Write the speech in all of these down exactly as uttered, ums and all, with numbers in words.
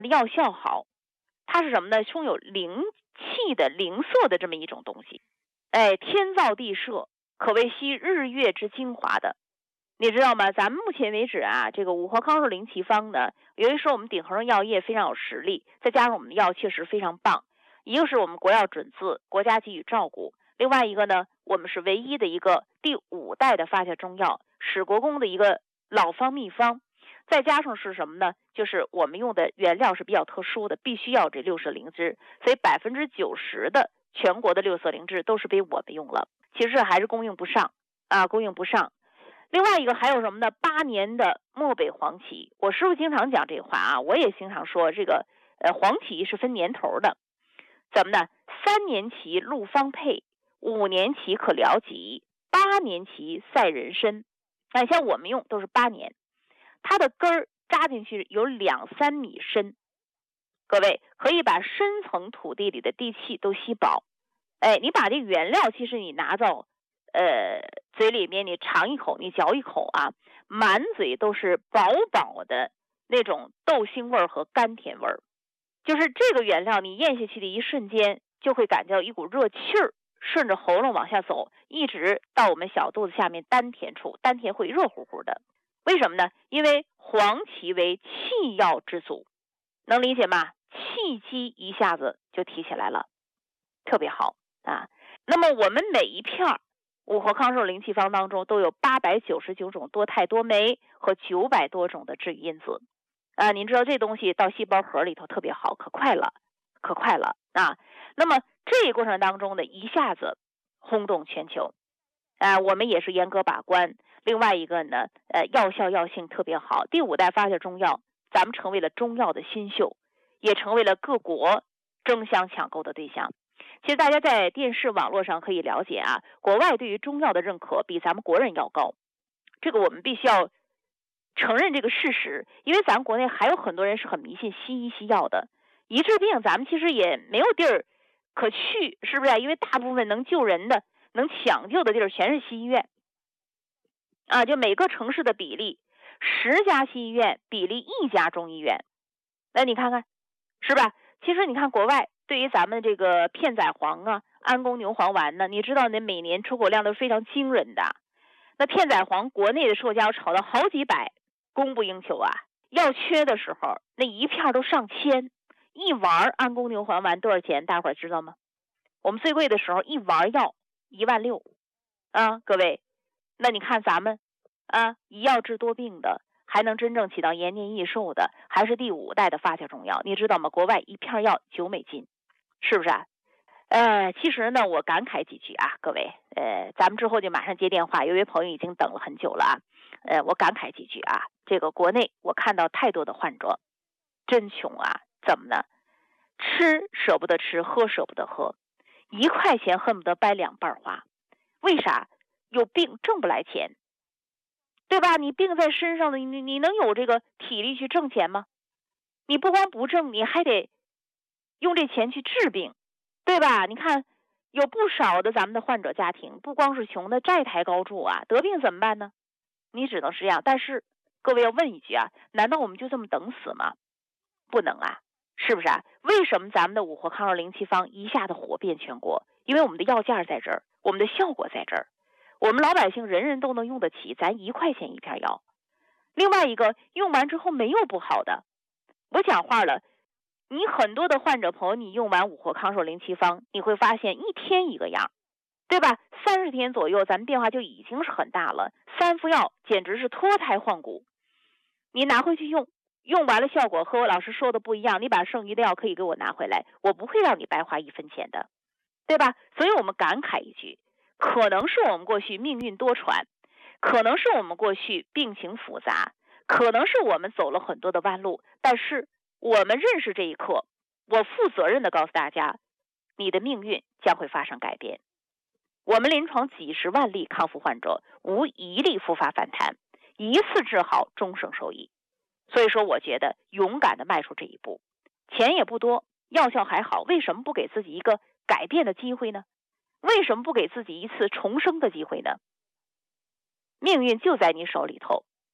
药效好，它是什么呢？充有灵气的灵色的这么一种东西，哎，天造地设，可谓吸日月之精华的。你知道吗？咱们目前为止啊，这个五活康寿灵奇方呢，由于说我们鼎恒药业非常有实力，再加上我们的药确实非常棒，一个是我们国药准字，国家给予照顾，另外一个呢，我们是唯一的一个第五代的发酵中药，史国公的一个老方秘方，再加上是什么呢？就是我们用的原料是比较特殊的，必须要这六色灵芝，所以百分之九十的全国的六色灵芝都是被我们用了，其实还是供应不上啊，供应不上。另外一个还有什么呢？八年的漠北黄芪，我师傅经常讲这话啊，我也经常说这个呃黄芪是分年头的，怎么呢？三年期入方配，五年期可疗疾，八年期赛人参。那像我们用都是八年，它的根儿扎进去有两三米深，各位可以把深层土地里的地气都吸饱。哎，你把这原料其实你拿到呃，嘴里面你尝一口，你嚼一口啊，满嘴都是饱饱的那种豆腥味和甘甜味儿。就是这个原料，你咽下去的一瞬间，就会感觉到一股热气儿顺着喉咙往下走，一直到我们小肚子下面丹田处，丹田会热乎乎的。为什么呢？因为黄芪为气药之祖，能理解吗？气机一下子就提起来了，特别好啊。那么我们每一片五活康寿灵气方当中都有八百九十九种多肽多酶和九百多种的治愈因子啊，您知道这东西到细胞核里头特别好，可快了，可快了啊！那么这一过程当中呢，一下子轰动全球啊，我们也是严格把关。另外一个呢，呃，药效药性特别好，第五代发酵中药，咱们成为了中药的新秀，也成为了各国争相抢购的对象。其实大家在电视网络上可以了解啊，国外对于中药的认可比咱们国人要高，这个我们必须要承认这个事实，因为咱们国内还有很多人是很迷信西医西药的，一治病咱们其实也没有地儿可去，是不是？因为大部分能救人的能抢救的地儿全是西医院啊，就每个城市的比例，十家西医院比例一家中医院，那你看看是吧？其实你看国外对于咱们这个片仔癀啊、安宫牛黄丸呢，你知道那每年出口量都是非常惊人的。那片仔癀国内的售价炒到好几百，供不应求啊。要缺的时候，那一片都上千。一丸安宫牛黄丸多少钱？大伙儿知道吗？我们最贵的时候一丸药一万六啊，各位。那你看咱们啊，一药治多病的，还能真正起到延年益寿的，还是第五代的发酵中药，你知道吗？国外一片药九美金，是不是啊？呃，其实呢，我感慨几句啊，各位，呃，咱们之后就马上接电话，有位朋友已经等了很久了啊，呃，我感慨几句啊，这个国内我看到太多的患者，真穷啊，怎么呢？吃舍不得吃，喝舍不得喝，一块钱恨不得掰两半花，为啥？有病挣不来钱，对吧？你病在身上的，你你能有这个体力去挣钱吗？你不光不挣，你还得用这钱去治病，对吧？你看有不少的咱们的患者家庭，不光是穷的，债台高筑啊，得病怎么办呢？你只能是这样。但是各位要问一句啊，难道我们就这么等死吗？不能啊，是不是啊？为什么咱们的五活康寿灵气方一下子火遍全国？因为我们的药价在这儿，我们的效果在这儿，我们老百姓人人都能用得起，咱一块钱一片药。另外一个，用完之后没有不好的。我讲话了，你很多的患者朋友，你用完五活康寿灵气方，你会发现一天一个样，对吧？三十天左右，咱们变化就已经是很大了。三副药简直是脱胎换骨。你拿回去用，用完了效果和我老师说的不一样，你把剩余的药可以给我拿回来，我不会让你白花一分钱的，对吧？所以我们感慨一句，可能是我们过去命运多舛，可能是我们过去病情复杂，可能是我们走了很多的弯路，但是我们认识这一刻，我负责任的告诉大家，你的命运将会发生改变。我们临床几十万例康复患者，无一例复发反弹，一次治好，终生受益。所以说我觉得勇敢的迈出这一步，钱也不多，药效还好，为什么不给自己一个改变的机会呢？为什么不给自己一次重生的机会呢？命运就在你手里头，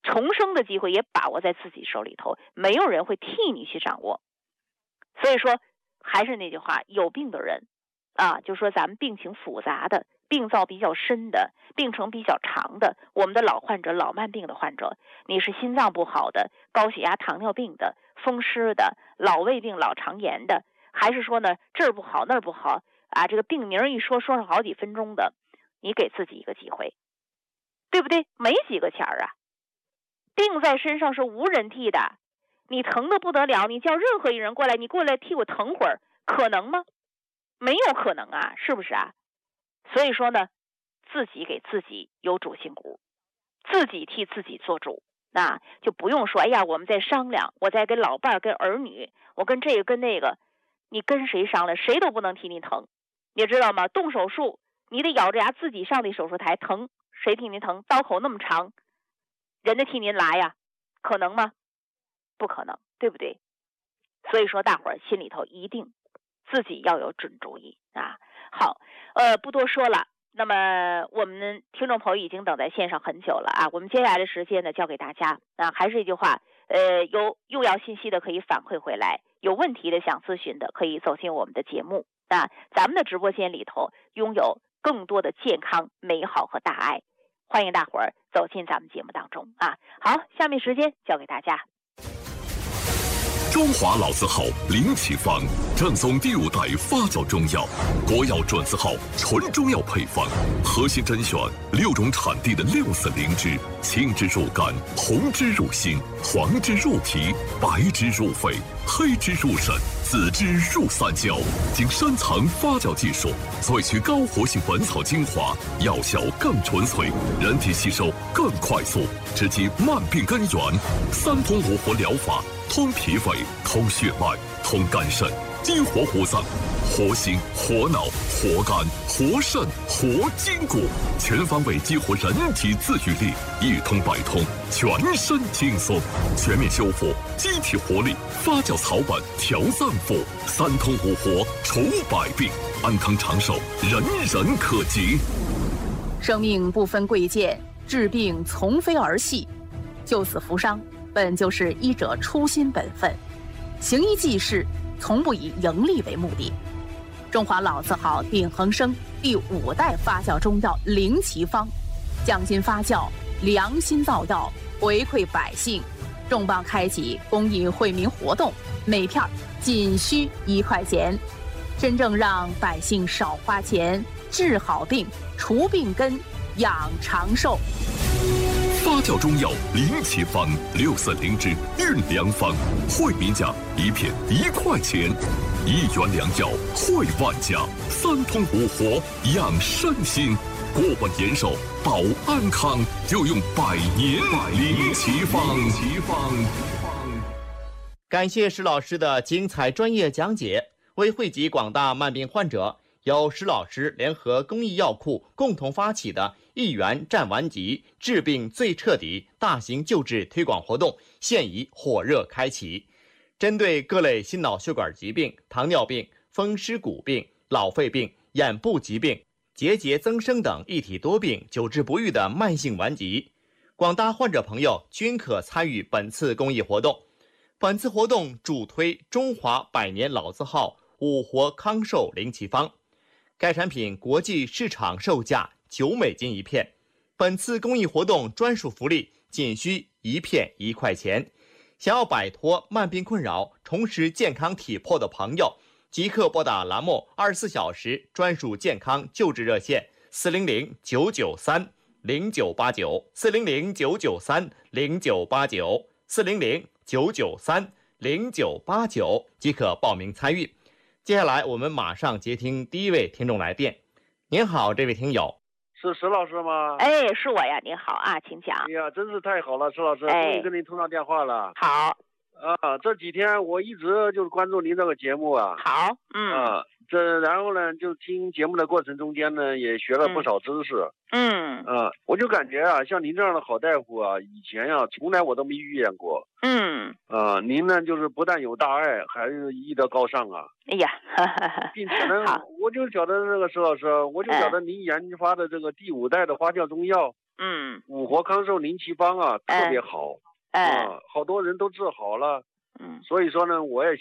重生的机会也把握在自己手里头，没有人会替你去掌握。所以说还是那句话，有病的人啊，就说咱们病情复杂的，病灶比较深的，病程比较长的，我们的老患者、老慢病的患者，你是心脏不好的、高血压、糖尿病的、风湿的、老胃病、老肠炎的，还是说呢这儿不好那儿不好啊，这个病名一说说上好几分钟的，你给自己一个机会，对不对？没几个钱儿啊，病在身上是无人替的，你疼得不得了，你叫任何一人过来，你过来替我疼会儿，可能吗？没有可能啊，是不是啊？所以说呢，自己给自己有主心骨，自己替自己做主，那就不用说哎呀我们在商量，我在跟老伴儿跟儿女，我跟这个跟那个，你跟谁商量，谁都不能替你疼，你知道吗？动手术你得咬着牙自己上那手术台，疼谁替您疼？刀口那么长，人家替您来呀，可能吗？不可能，对不对？所以说大伙儿心里头一定自己要有准主意啊。好，呃，不多说了。那么我们听众朋友已经等在线上很久了啊，我们接下来的时间呢交给大家啊，还是一句话，呃，有用药信息的可以反馈回来，有问题的想咨询的可以走进我们的节目啊，咱们的直播间里头拥有更多的健康、美好和大爱，欢迎大伙儿走进咱们节目当中啊。好，下面时间交给大家。 中华老字号灵启方正宗第五代发酵中药，国药准字号纯中药配方，核心甄选六种产地的六色灵芝，青汁入肝，红汁入心，黄汁入脾，白汁入肺，黑汁入肾，紫汁入三焦，经深层发酵技术萃取高活性本草精华，药效更纯粹，人体吸收更快速，直击慢病根源。三通五活疗法，通脾胃，通血脉，通肝肾，激活五脏，活心、活脑、活肝、活肾、活筋骨，全方位激活人体自愈力，一通百通，全身轻松，全面修复机体活力，发酵草本，调脏腑，三通五活，除百病，安康长寿，人人可及。 生命不分贵贱，治病从非儿戏，救死扶伤本就是医者初心本分，行医济世从不以盈利为目的。中华老字号鼎恒生第五代发酵中药灵奇方，匠心发酵，良心造药，回馈百姓，重磅开启公益惠民活动，每片仅需一块钱，真正让百姓少花钱，治好病，除病根，养长寿。 发酵中药灵启方，六色灵芝运良方，惠民价一片一块钱，一元良药惠万家，三通五活养身心，过问延寿保安康，就用百年灵启方。 感谢石老师的精彩专业讲解，为惠及广大慢病患者，由石老师联合公益药库共同发起的一元战顽疾，治病最彻底大型救治推广活动现已火热开启。针对各类心脑血管疾病、糖尿病、风湿骨病、老肺病、眼部疾病、结节增生等一体多病久治不愈的慢性顽疾，广大患者朋友均可参与本次公益活动。本次活动主推中华百年老字号五活康寿灵奇方，该产品国际市场售价九美金一片，本次公益活动专属福利仅需一片一块钱。想要摆脱慢病困扰，重拾健康体魄的朋友，即刻拨打栏目二十四小时专属健康救治热线四零零九九三零九八九四零零九九三零九八九四零零九九三零九八九即可报名参与。接下来我们马上接听第一位听众来电。您好，这位听友。 是石老师吗？ 哎，是我呀，您好啊，请讲。 哎呀，真是太好了，石老师， 哎、 终于跟您通上电话了。 好。 啊，这几天我一直就是关注您这个节目啊。 好。嗯。 啊，这然后呢，就听节目的过程中间呢，也学了不少知识。 嗯。 啊，我就感觉啊，像您这样的好大夫啊，以前呀、啊，从来我都没遇见过。 嗯。 啊，您呢，就是不但有大爱，还是医德高尚啊。 哎呀，哈哈哈并且呢，我就觉得这个石老师，我就觉得您研发的这个第五代的发酵中药， 嗯， 五活康寿灵气方啊，特别好。 哎， 啊，好多人都治好了。 嗯， 所以说呢，我也